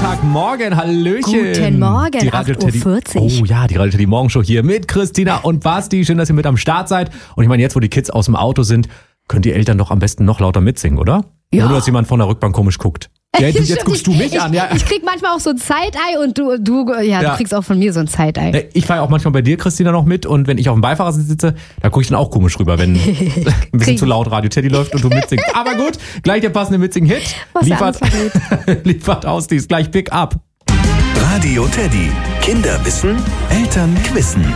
Montagmorgen, hallöchen. Guten Morgen, die Radio 8:40 Uhr. Oh ja, die Radio Teddy Morgenshow hier mit Christina und Basti. Schön, dass ihr mit am Start seid. Und ich meine, jetzt, wo die Kids aus dem Auto sind, könnt die Eltern doch am besten noch lauter mitsingen, oder? Ja. Ohne, dass jemand von der Rückbank komisch guckt. Ja, jetzt guckst du mich an, ja. Ich krieg manchmal auch so ein Side-Eye und du kriegst auch von mir so ein Side-Eye. Ich fahre auch manchmal bei dir, Christina, noch mit. Und wenn ich auf dem Beifahrersitz sitze, da gucke ich dann auch komisch rüber, wenn ein bisschen zu laut Radio Teddy läuft und du mitsingst. Aber gut, gleich der passende Mitsing-Hit. Liefert aus, die ist gleich Pick Up. Radio Teddy. Kinderwissen, Eltern quissen.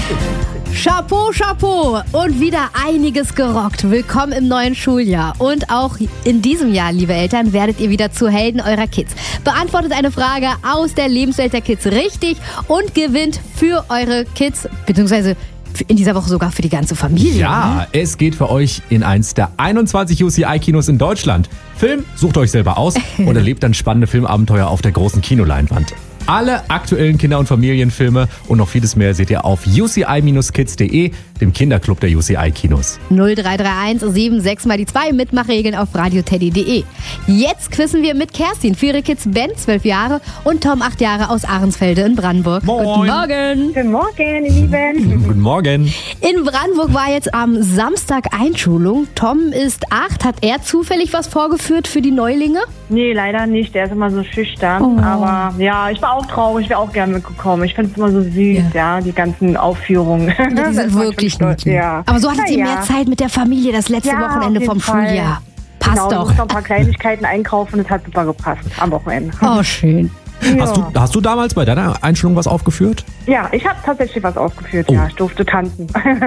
Chapeau, Chapeau und wieder einiges gerockt. Willkommen im neuen Schuljahr. Und auch in diesem Jahr, liebe Eltern, werdet ihr wieder zu Helden eurer Kids. Beantwortet eine Frage aus der Lebenswelt der Kids richtig und gewinnt für eure Kids, beziehungsweise in dieser Woche sogar für die ganze Familie. Ja, es geht für euch in eins der 21 UCI-Kinos in Deutschland. Film sucht euch selber aus und erlebt dann spannende Filmabenteuer auf der großen Kinoleinwand. Alle aktuellen Kinder- und Familienfilme und noch vieles mehr seht ihr auf uci-kids.de, dem Kinderclub der UCI-Kinos. 0331 76 mal die 2 Mitmachregeln auf radioteddy.de. Jetzt quissen wir mit Kerstin für ihre Kids Ben, 12 Jahre und Tom, 8 Jahre aus Ahrensfelde in Brandenburg. Moin. Guten Morgen. Guten Morgen, ihr Lieben. Guten Morgen. In Brandenburg war jetzt am Samstag Einschulung. Tom ist 8. Hat er zufällig was vorgeführt für die Neulinge? Nee, leider nicht. Der ist immer so schüchtern. Aber ja, ich war auch traurig. Ich wäre auch gerne mitgekommen. Ich finde es immer so süß, ja, die ganzen Aufführungen. Ja, die sind wirklich nett. Ja. Aber so hattet ihr mehr Zeit mit der Familie das letzte Wochenende vom Schuljahr. Passt genau, doch. Ich musste noch ein paar Kleinigkeiten einkaufen. Das hat super gepasst am Wochenende. Oh, schön. Ja. Hast du damals bei deiner Einschulung was aufgeführt? Ja, ich habe tatsächlich was aufgeführt. Ja, ich durfte tanzen.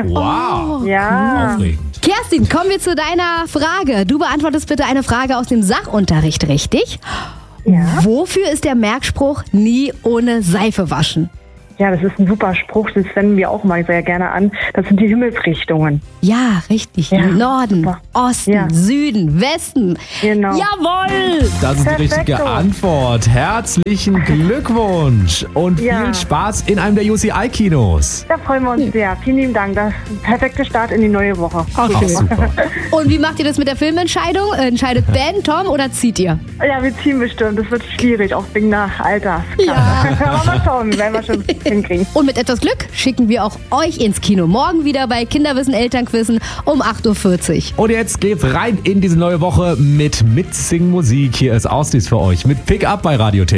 Wow. Ja. Aufregend. Kerstin, kommen wir zu deiner Frage. Du beantwortest bitte eine Frage aus dem Sachunterricht, richtig? Ja. Wofür ist der Merkspruch nie ohne Seife waschen? Ja, das ist ein super Spruch. Das wenden wir auch mal sehr gerne an. Das sind die Himmelsrichtungen. Ja, richtig. Ja, Norden, super. Osten, Ja. Süden, Westen. Genau. Jawohl! Das ist die Perfekto. richtige Antwort. Herzlichen Glückwunsch und Ja. viel Spaß in einem der UCI-Kinos. Da freuen wir uns sehr. Vielen lieben Dank. Das ist ein perfekter Start in die neue Woche. Ach, super. Und wie macht ihr das mit der Filmentscheidung? Entscheidet Ben, Tom oder zieht ihr? Ja, wir ziehen bestimmt. Das wird schwierig, auch wegen der Alters. Ja. Aber mal schauen, werden wir schon hinkriegen. Und mit etwas Glück schicken wir auch euch ins Kino. Morgen wieder bei Kinderwissen Elternquissen um 8:40 Uhr. Und jetzt geht's rein in diese neue Woche mit Mitsing Musik. Hier ist Ausdies für euch mit Pick Up bei Radio Teddy.